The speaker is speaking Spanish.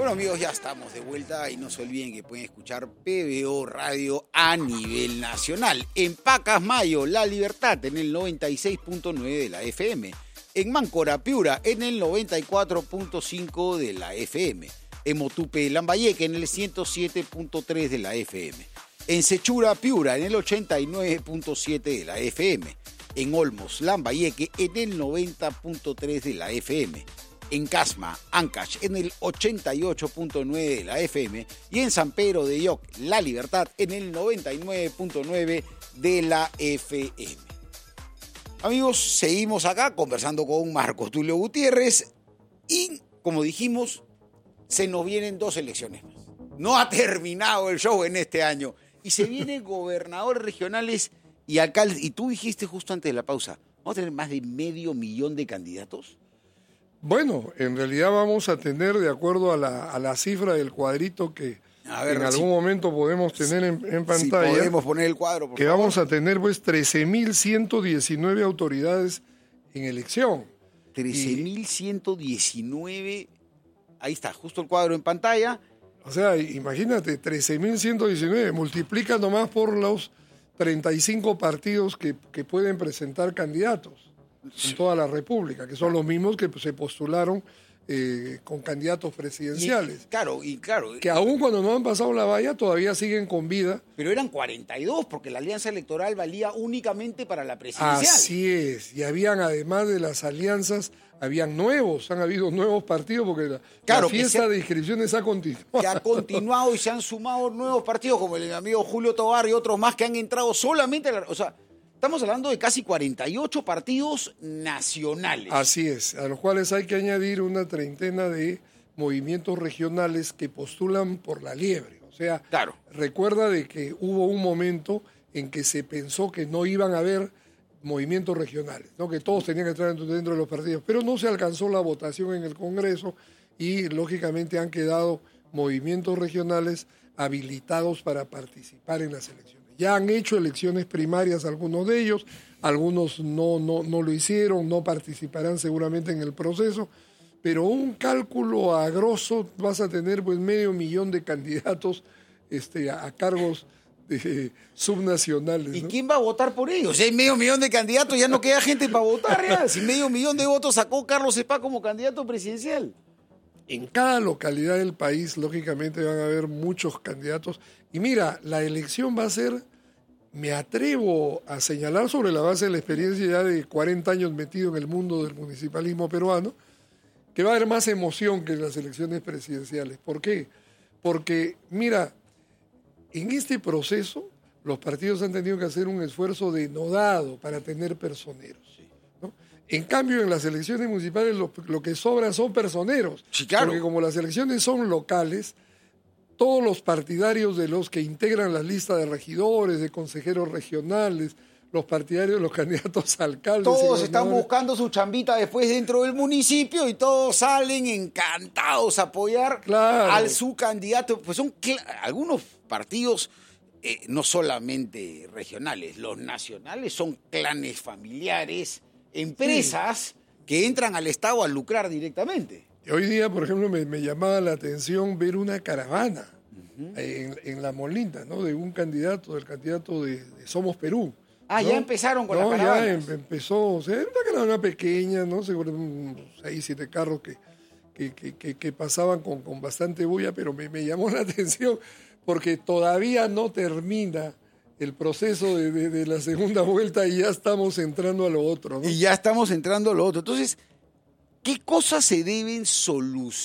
Bueno, amigos, ya estamos de vuelta y no se olviden que pueden escuchar PBO Radio a nivel nacional. En Pacasmayo, La Libertad, en el 96.9 de la FM. En Máncora, Piura, en el 94.5 de la FM. En Motupe, Lambayeque, en el 107.3 de la FM. En Sechura, Piura, en el 89.7 de la FM. En Olmos, Lambayeque, en el 90.3 de la FM. En Casma, Ancash, en el 88.9 de la FM. Y en San Pedro de Yoc, La Libertad, en el 99.9 de la FM. Amigos, seguimos acá conversando con Marco Tulio Gutiérrez y, como dijimos, se nos vienen 2 elecciones más. No ha terminado el show en este año y se vienen gobernadores regionales y alcaldes. Y tú dijiste justo antes de la pausa, ¿vamos a tener más de 500.000 de candidatos? Bueno, en realidad vamos a tener, de acuerdo a la cifra del cuadrito que en algún momento podemos tener en pantalla, si podemos poner el cuadro, que favor. Vamos a tener pues 13.119 autoridades en elección. 13.119, ahí está, justo el cuadro en pantalla. O sea, imagínate, 13.119, multiplica nomás por los 35 partidos que pueden presentar candidatos en toda la República, que son los mismos que se postularon con candidatos presidenciales. Claro. Que aún cuando no han pasado la valla, todavía siguen con vida. Pero eran 42, porque la alianza electoral valía únicamente para la presidencial. Así es, y habían, además de las alianzas, han habido nuevos partidos, porque la fiesta de inscripciones ha continuado. Que ha continuado y se han sumado nuevos partidos, como el amigo Julio Tovar y otros más que han entrado solamente o sea, estamos hablando de casi 48 partidos nacionales. Así es, a los cuales hay que añadir una treintena de movimientos regionales que postulan por la liebre. O sea, recuerda de que hubo un momento en que se pensó que no iban a haber movimientos regionales, ¿no? Que todos tenían que entrar dentro de los partidos, pero no se alcanzó la votación en el Congreso y lógicamente han quedado movimientos regionales habilitados para participar en las elecciones. Ya han hecho elecciones primarias algunos de ellos, algunos no lo hicieron, no participarán seguramente en el proceso, pero un cálculo a grosso vas a tener pues 500.000 de candidatos a cargos subnacionales, ¿no? ¿Y quién va a votar por ellos? Si hay 500.000 de candidatos, ya no queda gente para votar, ya. Si 500.000 de votos sacó Carlos Cepá como candidato presidencial. En cada localidad del país, lógicamente, van a haber muchos candidatos. Y mira, la elección va a ser, me atrevo a señalar sobre la base de la experiencia ya de 40 años metido en el mundo del municipalismo peruano, que va a haber más emoción que en las elecciones presidenciales. ¿Por qué? Porque, mira, en este proceso los partidos han tenido que hacer un esfuerzo denodado para tener personeros. En cambio, en las elecciones municipales lo que sobra son personeros. Sí, claro. Porque como las elecciones son locales, todos los partidarios de los que integran la lista de regidores, de consejeros regionales, los partidarios de los candidatos a alcaldes. Todos están buscando su chambita después dentro del municipio y todos salen encantados a apoyar a su candidato. Pues son algunos partidos, no solamente regionales, los nacionales son clanes familiares, empresas que entran al Estado a lucrar directamente. Hoy día, por ejemplo, me llamaba la atención ver una caravana en La Molina, ¿no? De un candidato, del candidato de Somos Perú. Ah, ¿no? Ya empezaron con las caravanas. Ya empezó, o sea, era una caravana pequeña, ¿no? Seguro 6, 7 carros que pasaban con bastante bulla, pero me llamó la atención porque todavía no termina el proceso de la segunda vuelta y ya estamos entrando a lo otro, ¿no? Y ya estamos entrando a lo otro. Entonces, ¿qué cosas se deben solucionar